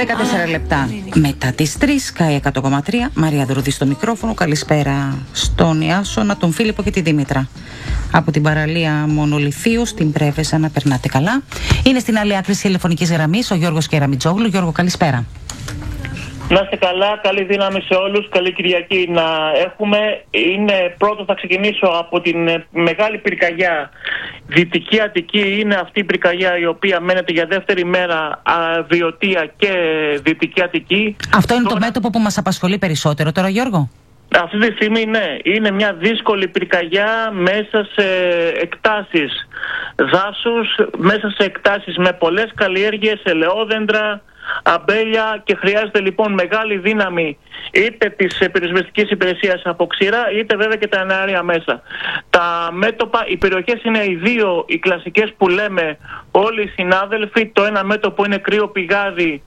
14 λεπτά μετά τις 3, ΚΑΙ 100,3. Μαρία Δρουδή στο μικρόφωνο. Καλησπέρα στον Ιάσονα, τον Φίλιππο και τη Δήμητρα. Από την παραλία Μονολιθίου στην Πρέβεζα, να περνάτε καλά. Είναι στην άλλη άκρη της τηλεφωνικής γραμμής ο Γιώργος Κεραμιτζόγλου. Γιώργο, καλησπέρα. Να είστε καλά, καλή δύναμη σε όλους, καλή Κυριακή να έχουμε. Πρώτο θα ξεκινήσω από την μεγάλη πυρκαγιά. Δυτική Αττική είναι αυτή η πυρκαγιά η οποία μένεται για δεύτερη μέρα, Βιωτία και Δυτική Αττική. Αυτό είναι το μέτωπο που μας απασχολεί περισσότερο τώρα, Γιώργο. Αυτή τη στιγμή ναι, είναι μια δύσκολη πυρκαγιά μέσα σε εκτάσεις δάσους, μέσα σε εκτάσεις με πολλές καλλιέργειες, ελαιόδεντρα, αμπέλια, και χρειάζεται λοιπόν μεγάλη δύναμη είτε της πυροσβεστικής υπηρεσίας από ξηρά, είτε βέβαια και τα εναέρια μέσα. Τα μέτωπα, οι περιοχές είναι οι δύο οι κλασικές που λέμε όλοι οι συνάδελφοι. Το ένα μέτωπο είναι Κρύο Πηγάδι,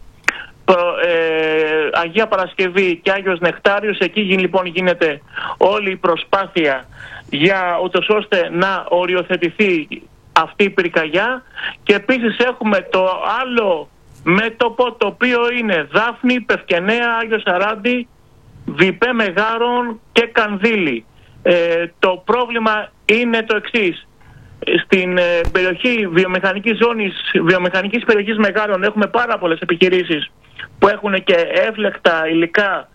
Αγία Παρασκευή και Άγιος Νεκτάριος. Εκεί λοιπόν γίνεται όλη η προσπάθεια για ούτως ώστε να οριοθετηθεί αυτή η πυρκαγιά. Και επίσης έχουμε το άλλο μέτωπο, το οποίο είναι Δάφνη, Πευκενέα, Άγιος Σαράντη, Βιπέ Μεγάρων και Κανδύλη. Το πρόβλημα είναι το εξής. Στην περιοχή βιομηχανικής ζώνης, βιομηχανικής περιοχής Μεγάρων, έχουμε πάρα πολλές επιχειρήσεις που έχουν και εύλεκτα υλικά,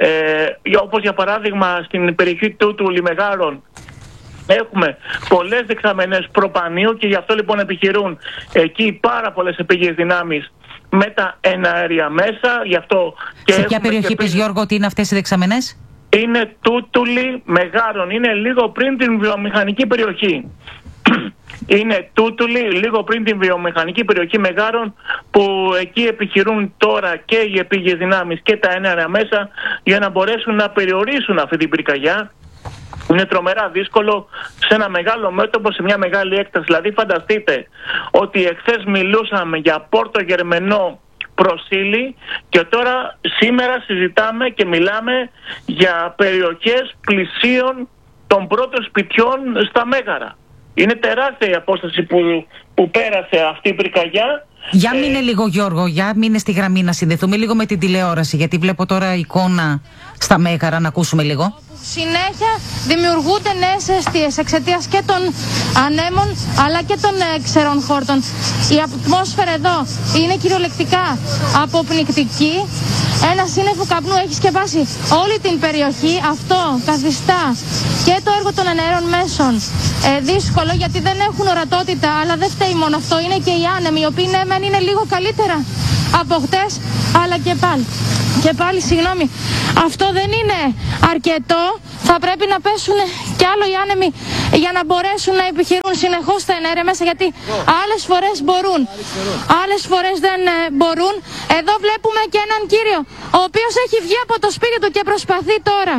όπως για παράδειγμα στην περιοχή του Λιμεγάρων έχουμε πολλές δεξαμενές προπανίου, και γι' αυτό λοιπόν επιχειρούν εκεί πάρα πολλές επίγειες δυνάμεις με τα εναέρια μέσα. Γι' αυτό και σε ποια περιοχή πες, Γιώργο, ότι είναι αυτές οι δεξαμενές? Είναι Τούτουλη Μεγάρων, είναι λίγο πριν την βιομηχανική περιοχή. Είναι Τούτουλη, λίγο πριν την βιομηχανική περιοχή Μεγάρων, που εκεί επιχειρούν τώρα και οι επίγειες δυνάμεις και τα εναέρια μέσα για να μπορέσουν να περιορίσουν αυτή την πυρκαγιά. Είναι τρομερά δύσκολο σε ένα μεγάλο μέτωπο, σε μια μεγάλη έκταση. Δηλαδή φανταστείτε ότι εχθές μιλούσαμε για Πόρτο Γερμενό Προσήλη, και τώρα σήμερα συζητάμε και μιλάμε για περιοχές πλησίων των πρώτων σπιτιών στα Μέγαρα. Είναι τεράστια η απόσταση που πέρασε αυτή η πυρκαγιά. Για μείνε λίγο, Γιώργο, για μείνε στη γραμμή, να συνδεθούμε λίγο με την τηλεόραση, γιατί βλέπω τώρα εικόνα στα Μέγαρα. Να ακούσουμε λίγο. Συνέχεια δημιουργούνται νέες αιστείες εξαιτίας και των ανέμων αλλά και των ξερών χόρτων. Η ατμόσφαιρα εδώ είναι κυριολεκτικά αποπνικτική. Ένα σύννεφο καπνού έχει σκεπάσει όλη την περιοχή. Αυτό καθιστά και το έργο των εναέρων μέσων δύσκολο, γιατί δεν έχουν ορατότητα. Αλλά δεν φταίει μόνο αυτό, είναι και οι άνεμοι, οι οποίοι ναι μεν είναι λίγο καλύτερα από χτες, αλλά και πάλι συγγνώμη, αυτό δεν είναι αρκετό. Θα πρέπει να πέσουν κι άλλο οι άνεμοι για να μπορέσουν να επιχειρούν συνεχώς τα εναέρια μέσα, γιατί άλλες φορές μπορούν, άλλες φορές δεν μπορούν. Εδώ βλέπουμε και έναν κύριο ο οποίος έχει βγει από το σπίτι του και προσπαθεί τώρα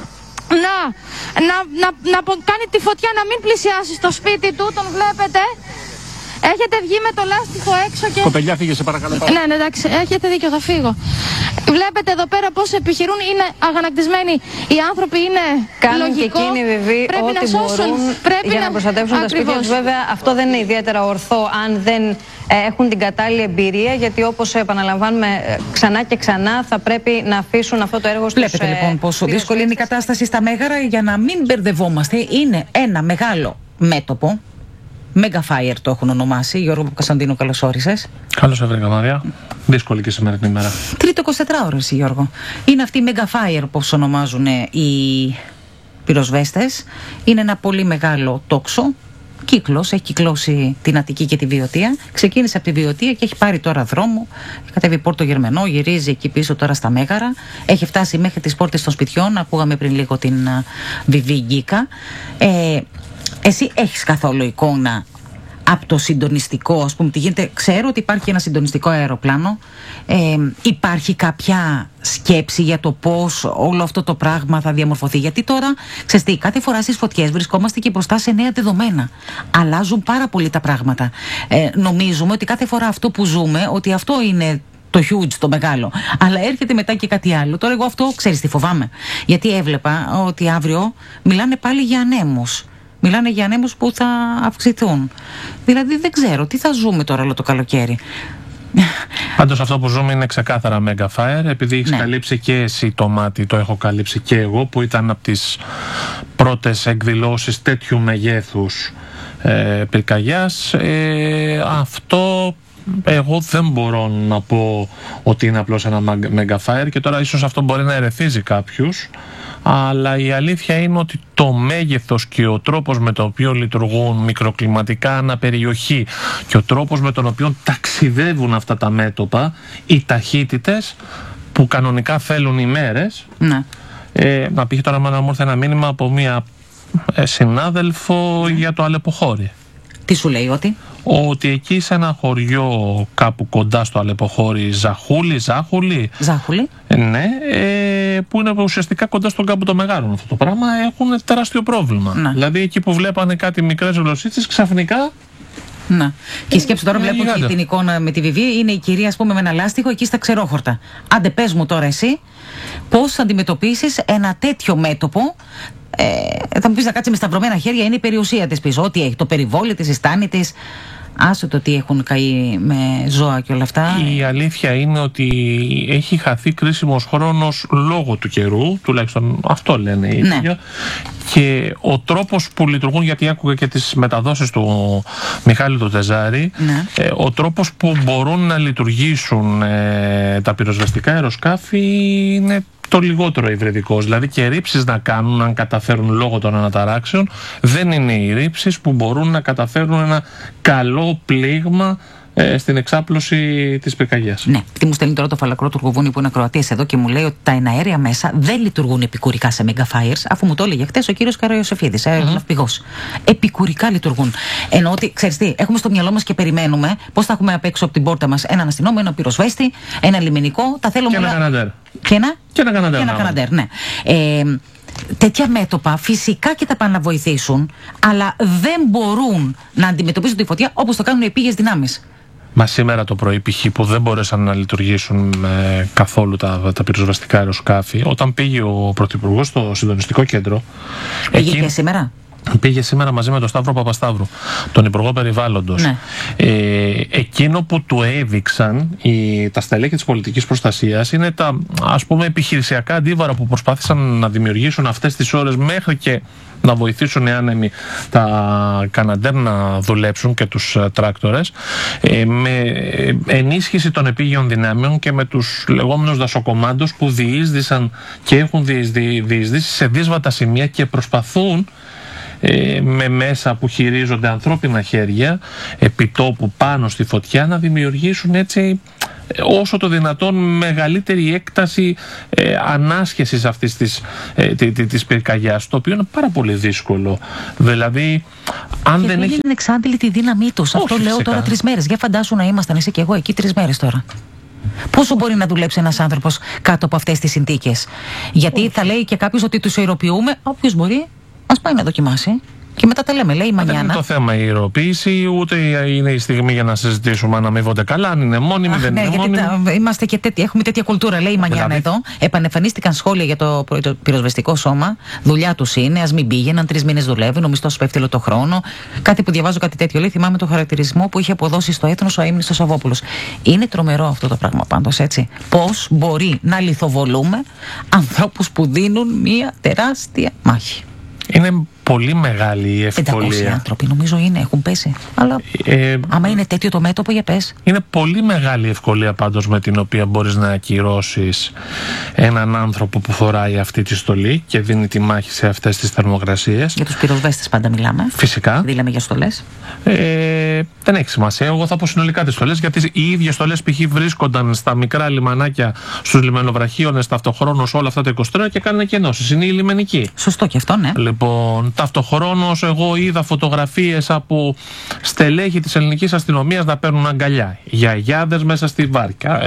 να κάνει τη φωτιά να μην πλησιάσει στο σπίτι του. Τον βλέπετε. Έχετε βγει με το λάστιχο έξω και... Κοπελιά, φύγε, σε παρακαλώ. Ναι, εντάξει, έχετε δίκιο, θα φύγω. Βλέπετε εδώ πέρα πώς επιχειρούν, είναι αγανακτισμένοι. Οι άνθρωποι είναι κάνουν λογικό. Και εκείνοι βεβαίως ό,τι μπορούν για να προστατεύσουν τα σπίτια τους. Βέβαια, αυτό δεν είναι ιδιαίτερα ορθό αν δεν έχουν την κατάλληλη εμπειρία, γιατί όπως επαναλαμβάνουμε ξανά και ξανά, θα πρέπει να αφήσουν αυτό το έργο στους... Βλέπετε λοιπόν πόσο δύσκολη είναι η κατάσταση στα Μέγαρα. Για να μην μπερδευόμαστε, είναι ένα μεγάλο μέτωπο. Megafire το έχουν ονομάσει. Γιώργο Παπακασαντίνου, καλώς όρισες. Καλώς ήρθατε, Μαρία. Δύσκολη και σήμερα την ημέρα. Τρίτο 24 ώρες, Γιώργο. Είναι αυτή η Megafire, όπως ονομάζουν οι πυροσβέστες. Είναι ένα πολύ μεγάλο τόξο. Κύκλος, έχει κυκλώσει την Αττική και τη Βιωτία. Ξεκίνησε από τη Βιωτία και έχει πάρει τώρα δρόμο. Κατέβει Πόρτο Γερμενό, γυρίζει εκεί πίσω τώρα στα Μέγαρα. Έχει φτάσει μέχρι τις πόρτες των σπιτιών. Ακούγαμε πριν λίγο την Βιβί Γκίκα. Εσύ έχεις καθόλου εικόνα από το συντονιστικό, ας πούμε, τι γίνεται? Ξέρω ότι υπάρχει ένα συντονιστικό αεροπλάνο. Υπάρχει κάποια σκέψη για το πώς όλο αυτό το πράγμα θα διαμορφωθεί? Γιατί τώρα, ξέρεις τι, κάθε φορά στις φωτιές βρισκόμαστε και μπροστά σε νέα δεδομένα. Αλλάζουν πάρα πολύ τα πράγματα. Νομίζουμε ότι κάθε φορά αυτό που ζούμε, ότι αυτό είναι το huge, το μεγάλο. Αλλά έρχεται μετά και κάτι άλλο. Τώρα εγώ αυτό, ξέρεις τι φοβάμαι? Γιατί έβλεπα ότι αύριο μιλάνε πάλι για ανέμους. Μιλάνε για ανέμους που θα αυξηθούν. Δηλαδή δεν ξέρω τι θα ζούμε τώρα όλο το καλοκαίρι. Πάντως αυτό που ζούμε είναι ξεκάθαρα Megafire, επειδή έχεις καλύψει και εσύ το μάτι, το έχω καλύψει και εγώ, που ήταν από τις πρώτες εκδηλώσεις τέτοιου μεγέθους πυρκαγιάς. Αυτό εγώ δεν μπορώ να πω ότι είναι απλώς ένα Megafire, και τώρα ίσως αυτό μπορεί να ερεθίζει κάποιους, αλλά η αλήθεια είναι ότι το μέγεθος και ο τρόπος με τον οποίο λειτουργούν μικροκλιματικά αναπεριοχή και ο τρόπος με τον οποίο ταξιδεύουν αυτά τα μέτωπα, οι ταχύτητες που κανονικά θέλουν ημέρες. Ναι. Να πήγε τώρα να μου ήρθε ένα μήνυμα από μία συνάδελφο για το Αλεποχώρι. Τι σου λέει? Ότι εκεί σε ένα χωριό κάπου κοντά στο Αλεποχώρι, Ζάχουλη, ναι, που είναι ουσιαστικά κοντά στον κάμπο των Μεγάρων αυτό το πράγμα, έχουν τεράστιο πρόβλημα. Ναι. Δηλαδή εκεί που βλέπανε κάτι μικρές γλωσσίτσες, ξαφνικά. Να. Και σκέψου τώρα, βλέπω και την εικόνα με τη Βιβί, είναι η κυρία, ας πούμε, με ένα λάστιχο εκεί στα Ξερόχορτα. Άντε πες μου τώρα εσύ πώς θα αντιμετωπίσεις ένα τέτοιο μέτωπο. Θα μου πεις να κάτσει με σταυρωμένα χέρια, είναι η περιουσία της πίσω. Ό,τι έχει, το περιβόλι της, η στάνη της. Άσε το τι έχουν καεί με ζώα και όλα αυτά. Η αλήθεια είναι ότι έχει χαθεί κρίσιμος χρόνος λόγω του καιρού, τουλάχιστον αυτό λένε οι ίδιοι. Και ο τρόπος που λειτουργούν, γιατί άκουγα και τις μεταδόσεις του Μιχάλη του Τεζάρη, ο τρόπος που μπορούν να λειτουργήσουν τα πυροσβεστικά αεροσκάφη είναι το λιγότερο υβριδικός. Δηλαδή και ρήψεις να κάνουν, αν καταφέρουν λόγω των αναταράξεων, δεν είναι οι ρήψεις που μπορούν να καταφέρουν ένα καλό πλήγμα στην εξάπλωση της πυρκαγιάς. Ναι, τι μου στέλνει τώρα το Φαλακρό του Τουργοβούνι που είναι ακροατής εδώ και μου λέει ότι τα εναέρια μέσα δεν λειτουργούν επικουρικά σε Megafires, αφού μου το έλεγε χτες ο κύριος Καραϊωσεφίδης, ναυπηγός. Επικουρικά λειτουργούν. Ενώ ότι, ξέρεις τι, έχουμε στο μυαλό μας και περιμένουμε πώς θα έχουμε απ' έξω από την πόρτα μας έναν αστυνόμο, έναν πυροσβέστη, ένα λιμενικό, τα θέλουμε και όλα. Ένα Καναντέρ. Και ένα Καναντέρ, ναι. Τέτοια μέτωπα φυσικά και τα πάνε να βοηθήσουν, αλλά δεν μπορούν να αντιμετωπίσουν τη φωτιά όπως το κάνουν οι επίγειες δυνάμεις. Μα σήμερα το πρωί, π.χ. που δεν μπόρεσαν να λειτουργήσουν καθόλου τα πυροσβεστικά αεροσκάφη, όταν πήγε ο Πρωθυπουργός στο συντονιστικό κέντρο. Πήγε και σήμερα. Πήγε σήμερα μαζί με τον Σταύρο Παπασταύρου, τον Υπουργό Περιβάλλοντος. Ναι. Εκείνο που του έδειξαν τα στελέχη της πολιτικής προστασίας είναι τα, ας πούμε, επιχειρησιακά αντίβαρα που προσπάθησαν να δημιουργήσουν αυτές τις ώρες, μέχρι και να βοηθήσουν οι άνεμοι τα Καναντέρ να δουλέψουν και τους τράκτορες, με ενίσχυση των επίγειων δυνάμεων και με τους λεγόμενους δασοκομάντους που διείσδησαν και έχουν διεισδύσει σε δύσβατα σημεία και προσπαθούν με μέσα που χειρίζονται ανθρώπινα χέρια επιτόπου πάνω στη φωτιά να δημιουργήσουν έτσι όσο το δυνατόν μεγαλύτερη έκταση ανάσχεσης αυτής της πυρκαγιάς, το οποίο είναι πάρα πολύ δύσκολο. Δηλαδή, αν δεν έχει... είναι εξάντλη τη δύναμή τους. Αυτό λέω φυσικά. Τώρα 3 μέρες. Για φαντάσου να ήμασταν εσύ και εγώ εκεί 3 μέρες τώρα. Πόσο μπορεί να δουλέψει ένας άνθρωπος κάτω από αυτές τις συνθήκες? Γιατί θα λέει και κάποιος ότι τους ιεροποιούμε. Όποιος μπορεί, ας πάει να δοκιμάσει. Και μετά τα λέμε, λέει η Μανιάνα. Δεν είναι το θέμα η ιεροποίηση, ούτε είναι η στιγμή για να συζητήσουμε αν αμείβονται καλά, αν είναι μόνιμοι, δεν είναι μόνιμοι. Είμαστε και έχουμε τέτοια κουλτούρα, λέει η Μανιάνα εδώ. Επανεμφανίστηκαν σχόλια για το πυροσβεστικό σώμα. Δουλειά τους είναι, ας μην πήγαιναν, 3 μήνες δουλεύουν, ο μισθός πέφτει όλο το χρόνο. Κάτι που διαβάζω κάτι τέτοιο, λέει, θυμάμαι το χαρακτηρισμό που είχε αποδώσει στο Έθνος ο Αείμνηστος Σαββόπουλος. Είναι τρομερό αυτό το πράγμα πάντως, έτσι. Πώς μπορεί να λιθοβολούμε ανθρώπους που δίνουν μια τεράστια μάχη? Είναι πολύ μεγάλη η ευκολία. 500 άνθρωποι νομίζω έχουν πέσει. Αλλά άμα είναι τέτοιο το μέτωπο, για πες. Είναι πολύ μεγάλη ευκολία πάντως με την οποία μπορείς να ακυρώσεις έναν άνθρωπο που φοράει αυτή τη στολή και δίνει τη μάχη σε αυτές τις θερμοκρασίες. Για τους πυροσβέστες πάντα μιλάμε. Φυσικά. Δεν λέμε για στολές. Δεν έχει σημασία. Εγώ θα πω συνολικά τις στολές, γιατί οι ίδιες στολές π.χ. βρίσκονταν στα μικρά λιμανάκια, στους λιμενοβραχίονες, ταυτοχρόνως όλα αυτά τα 23 και κάνανε και ενώσεις. Είναι οι λιμενικοί. Σωστό και αυτό, ναι. Λοιπόν, ταυτοχρόνως εγώ είδα φωτογραφίες από στελέχη της ελληνικής αστυνομίας να παίρνουν αγκαλιά. Γιαγιάδες μέσα στη βάρκα.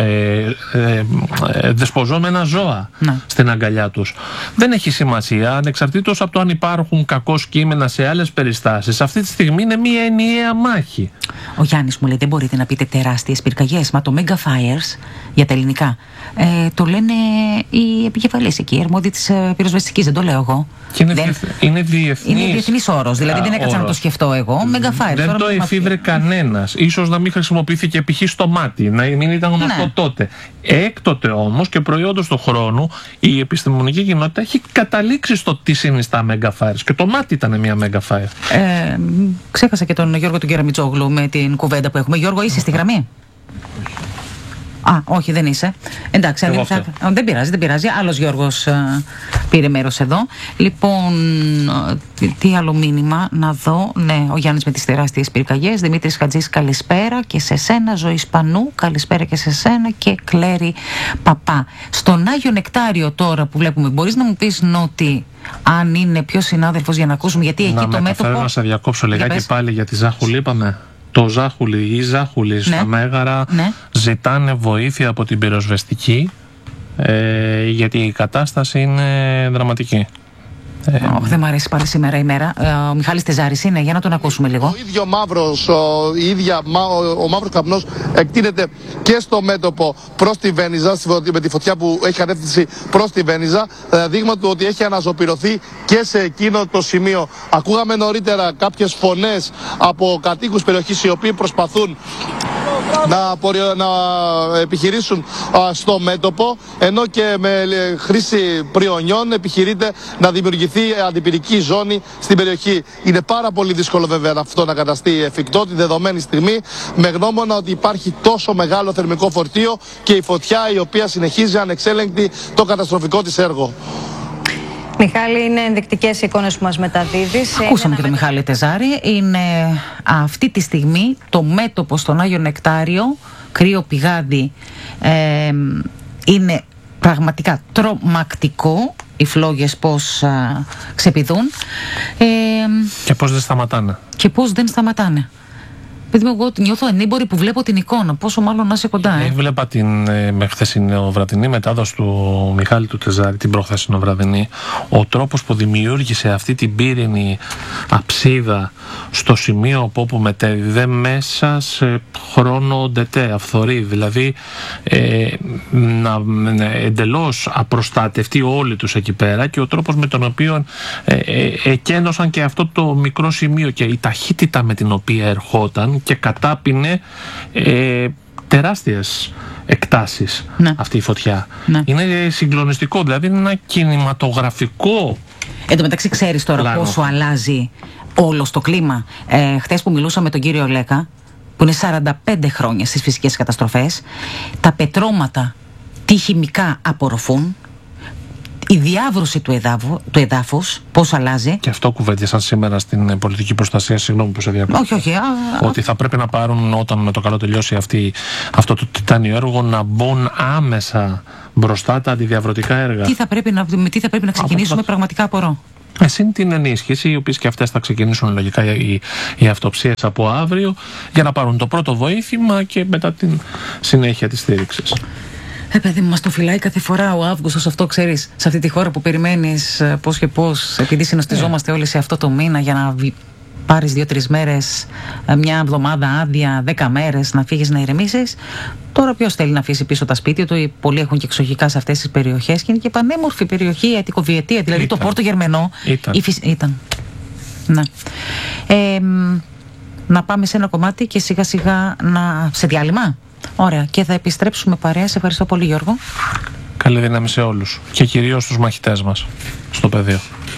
Δεσποζόμενα ζώα στην αγκαλιά τους. Δεν έχει σημασία, ανεξαρτήτως από το αν υπάρχουν κακώς κείμενα σε άλλες περιστάσεις. Αυτή τη στιγμή είναι μια ενιαία μάχη. Ο Γιάννης μου λέει: δεν μπορείτε να πείτε τεράστιες πυρκαγιές. Μα το Megafires για τα ελληνικά το λένε οι επικεφαλής εκεί, οι αρμόδιοι της πυροσβεστικής. Δεν το λέω εγώ. Και είναι διεθνής Είναι διεθνής όρος. Δηλαδή δεν έκατσα να το σκεφτώ εγώ. Μεγαφάιρ. Δεν το εφήβρε κανένας. Ίσως να μην χρησιμοποιήθηκε π.χ. στο μάτι, να μην ήταν γνωστό τότε. Έκτοτε όμως και προϊόντος του χρόνου η επιστημονική κοινότητα έχει καταλήξει στο τι συνιστά μεγαφάιρ. Και το μάτι ήταν μια μεγαφάιρ. Ξέχασα και τον Γιώργο του Κεραμιτζόγλου με την κουβέντα που έχουμε. Γιώργο, είσαι στη γραμμή? Όχι, δεν είσαι. Εντάξει, δεν πειράζει. Άλλος Γιώργος πήρε μέρος εδώ. Λοιπόν, τι άλλο μήνυμα να δω. Ναι, ο Γιάννης με τις τεράστιες πυρκαγιές. Δημήτρης Χατζής, καλησπέρα και σε σένα. Ζωή Σπανού, καλησπέρα και σε σένα. Και Κλέρη Παπά. Στον Άγιο Νεκτάριο τώρα που βλέπουμε, μπορείς να μου πεις, Νότι, αν είναι πιο συνάδελφος για να ακούσουμε, γιατί εκεί το μέτωπο. Να σε διακόψω λιγάκι πάλι για τη Ζάχουλη, είπαμε. Το Ζάχουλη ή Ζάχουλη στα Μέγαρα ζητάνε βοήθεια από την πυροσβεστική, γιατί η κατάσταση είναι δραματική. Δεν μου αρέσει πάλι σήμερα η μέρα. Ο Μιχάλης Τεζάρης είναι, για να τον ακούσουμε λίγο. Ο ίδιο μαύρος, ο μαύρος καπνός εκτείνεται και στο μέτωπο προς τη Βένιζα, με τη φωτιά που έχει κατεύθυνση προς τη Βένιζα, δείγμα του ότι έχει αναζωπηρωθεί και σε εκείνο το σημείο. Ακούγαμε νωρίτερα κάποιες φωνές από κατοίκους περιοχής οι οποίοι προσπαθούν να επιχειρήσουν στο μέτωπο, ενώ και με χρήση πριονιών επιχειρείται να δημιουργηθεί αντιπυρική ζώνη στην περιοχή. Είναι πάρα πολύ δύσκολο βέβαια αυτό να καταστεί εφικτό τη δεδομένη στιγμή, με γνώμονα ότι υπάρχει τόσο μεγάλο θερμικό φορτίο και η φωτιά η οποία συνεχίζει ανεξέλεγκτη το καταστροφικό της έργο. Μιχάλη, είναι ενδεικτικές εικόνες που μας μεταδίδεις. Ακούσαμε και τον Μιχάλη Τεζάρη. Είναι αυτή τη στιγμή το μέτωπο στον Άγιο Νεκτάριο, κρύο πηγάδι, είναι πραγματικά τρομακτικό. Οι φλόγες πώς ξεπηδούν. Και πώς δεν σταματάνε. Παιδί μου, εγώ νιώθω ανήμπορη που βλέπω την εικόνα. Πόσο μάλλον να είσαι κοντά. Βλέπα την χθεσινοβραδινή μετάδοση του Μιχάλη του Τεζάρη, την προχθεσινοβραδινή. Ο τρόπος που δημιούργησε αυτή την πύρινη αψίδα στο σημείο όπου μετέδιδε μέσα σε χρόνο ντετέ, αυθορή. Δηλαδή να εντελώς απροστάτευτοι όλοι τους εκεί πέρα, και ο τρόπος με τον οποίο εκένωσαν και αυτό το μικρό σημείο και η ταχύτητα με την οποία ερχόταν και κατάπινε τεράστιες εκτάσεις αυτή η φωτιά. Είναι συγκλονιστικό, δηλαδή είναι ένα κινηματογραφικό. Εν τω μεταξύ, ξέρεις τώρα πόσο αλλάζει όλο το κλίμα. Χθες που μιλούσα με τον κύριο Λέκα, που είναι 45 χρόνια στις φυσικές καταστροφές, τα πετρώματα τι χημικά απορροφούν, η διάβρωση του εδάφους, πώς αλλάζει. Και αυτό κουβέντιασαν σήμερα στην πολιτική προστασία. Συγγνώμη που σε διακόπτω. Όχι. Ότι θα πρέπει να πάρουν, όταν με το καλό τελειώσει αυτό το τιτάνιο έργο, να μπουν άμεσα μπροστά τα αντιδιαβρωτικά έργα. Με τι θα πρέπει να ξεκινήσουμε, πραγματικά απορώ. Συν την ενίσχυση, οι οποίες και αυτές θα ξεκινήσουν λογικά οι αυτοψίες από αύριο, για να πάρουν το πρώτο βοήθημα και μετά την συνέχεια της στήριξης. Παιδί μου, μας το φυλάει κάθε φορά ο Αύγουστος, αυτό ξέρεις, σε αυτή τη χώρα που περιμένεις πώς και πώς, επειδή συνοστιζόμαστε όλοι σε αυτό το μήνα για να πάρεις 2-3 μέρες, μια εβδομάδα άδεια, 10 μέρες να φύγεις να ηρεμήσεις. Τώρα ποιος θέλει να αφήσει πίσω τα σπίτια του? Πολλοί έχουν και εξοχικά σε αυτές τις περιοχές και είναι και πανέμορφη περιοχή, Αττικοβιετία, δηλαδή το Πόρτο Γερμενό. Ήταν. Ναι. Να πάμε σε ένα κομμάτι και σιγά σιγά σε διάλειμμα. Ωραία, και θα επιστρέψουμε παρέα. Σε ευχαριστώ πολύ, Γιώργο. Καλή δύναμη σε όλους και κυρίως στους μαχητές μας στο πεδίο.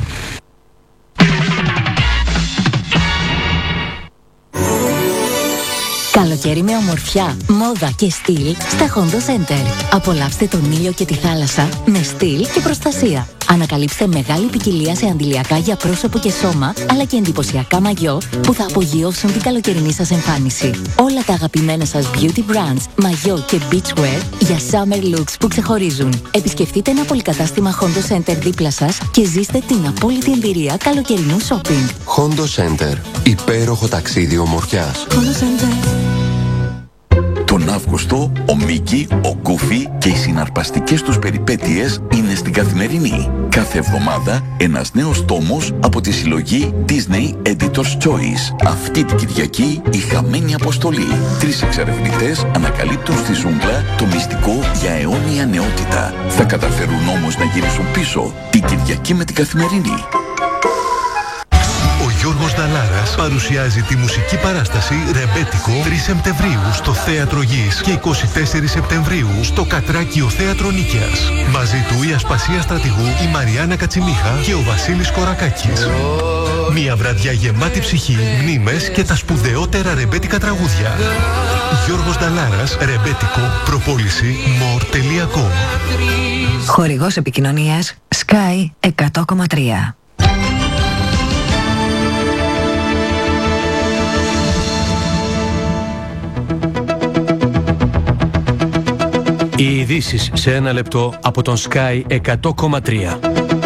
Καλοκαίρι με ομορφιά, μόδα και στυλ στα Hondo Center. Απολαύστε τον ήλιο και τη θάλασσα με στυλ και προστασία. Ανακαλύψτε μεγάλη ποικιλία σε αντιλιακά για πρόσωπο και σώμα, αλλά και εντυπωσιακά μαγιό που θα απογειώσουν την καλοκαιρινή σας εμφάνιση. Όλα τα αγαπημένα σας beauty brands, μαγιό και beachwear για summer looks που ξεχωρίζουν. Επισκεφτείτε ένα πολυκατάστημα Hondo Center δίπλα σας και ζήστε την απόλυτη εμπειρία καλοκαιρινού shopping. Hondo Center. Υπέροχο ταξίδι ομορφιάς. Hondo Center. Τον Αύγουστο, ο Μίκη, ο Γκούφι και οι συναρπαστικές τους περιπέτειες είναι στην Καθημερινή. Κάθε εβδομάδα ένας νέος τόμος από τη συλλογή Disney Editor's Choice. Αυτή την Κυριακή η χαμένη αποστολή. 3 εξερευνητές ανακαλύπτουν στη ζούγκλα το μυστικό για αιώνια νεότητα. Θα καταφέρουν όμως να γυρίσουν πίσω την Κυριακή με την Καθημερινή. Δαλάρας παρουσιάζει τη μουσική παράσταση Ρεμπέτικο 3 Σεπτεμβρίου στο Θέατρο Γης και 24 Σεπτεμβρίου στο Κατράκιο Θέατρο Νίκαιας. Μαζί του η Ασπασία Στρατηγού, η Μαριάννα Κατσιμίχα και ο Βασίλης Κορακάκης. Μια βραδιά γεμάτη ψυχή, μνήμες και τα σπουδαιότερα ρεμπέτικα τραγούδια. Γιώργος Δαλάρας, Ρεμπέτικο, προπόληση more.com. Χορηγός επικοινωνίας Sky 100,3. Οι ειδήσεις σε ένα λεπτό από τον Sky 100,3.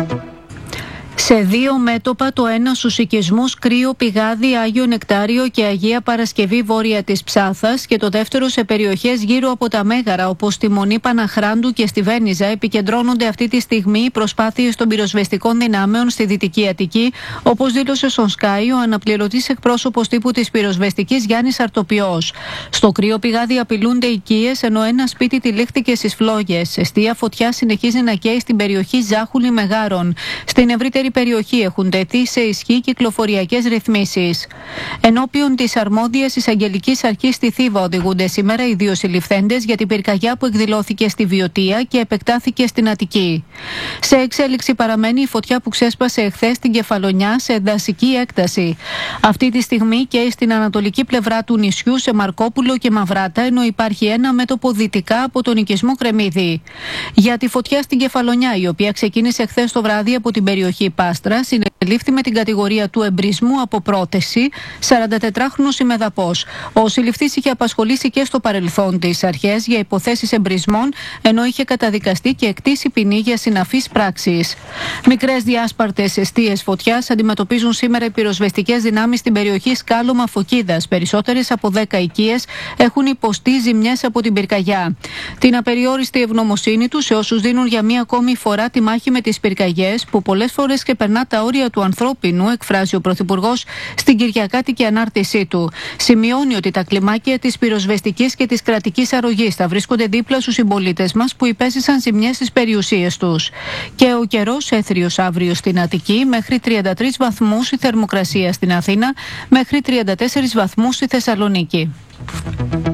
Σε δύο μέτωπα, το ένα στους οικισμούς Κρύο Πηγάδι, Άγιο Νεκτάριο και Αγία Παρασκευή βόρεια της Ψάθας και το δεύτερο σε περιοχές γύρω από τα Μέγαρα όπως στη Μονή Παναχράντου και στη Βένιζα, επικεντρώνονται αυτή τη στιγμή οι προσπάθειες των πυροσβεστικών δυνάμεων στη Δυτική Αττική, όπως δήλωσε στον Sky ο αναπληρωτής εκπρόσωπος τύπου της πυροσβεστικής Γιάννης Αρτοπιός. Στο Κρύο Πηγάδι απειλούνται οικίες, ενώ ένα σπίτι τυλίχθηκε στις φλόγες. Εστία φωτιά συνεχίζει να καίει στην περιοχή Ζάχουλη Μεγάρων. Στην ευρύτερη περιοχή έχουν τεθεί σε ισχύ κυκλοφοριακές ρυθμίσεις. Ενώπιον της αρμόδιας εισαγγελικής αρχής στη Θήβα οδηγούνται σήμερα οι δύο συλληφθέντες για την πυρκαγιά που εκδηλώθηκε στη Βιωτία και επεκτάθηκε στην Αττική. Σε εξέλιξη παραμένει η φωτιά που ξέσπασε εχθές στην Κεφαλονιά σε δασική έκταση. Αυτή τη στιγμή καίει στην ανατολική πλευρά του νησιού σε Μαρκόπουλο και Μαυράτα, ενώ υπάρχει ένα μέτωπο δυτικά από τον οικισμό Κρεμμύδη. Για τη φωτιά στην Κεφαλονιά, η οποία ξεκίνησε εχθές το βράδυ από την περιοχή Πάστρα, συνελήφθη με την κατηγορία του εμπρισμού από πρότεση 44χρονος ημεδαπός. Ο συλληφθής είχε απασχολήσει και στο παρελθόν τις αρχές για υποθέσεις εμπρισμών, ενώ είχε καταδικαστεί και εκτίσει ποινή για συναφείς πράξεις. Μικρές διάσπαρτες εστίες φωτιάς αντιμετωπίζουν σήμερα οι πυροσβεστικές δυνάμεις στην περιοχή Σκάλωμα Φωκίδας. Περισσότερες από 10 οικίες έχουν υποστεί ζημιές από την πυρκαγιά. Την απεριόριστη ευγνωμοσύνη τους σε όσους δίνουν για μία ακόμη φορά τη μάχη με τις πυρκαγιές, που πολλές φορές και περνά τα όρια του ανθρώπινου, εκφράζει ο Πρωθυπουργός στην κυριακάτικη ανάρτησή του. Σημειώνει ότι τα κλιμάκια της πυροσβεστικής και της κρατικής αρρωγής θα βρίσκονται δίπλα στους συμπολίτες μας που υπέστησαν ζημιές στις περιουσίες τους. Και ο καιρός έθριος αύριο στην Αττική, μέχρι 33 βαθμούς η θερμοκρασία στην Αθήνα, μέχρι 34 βαθμούς στη Θεσσαλονίκη.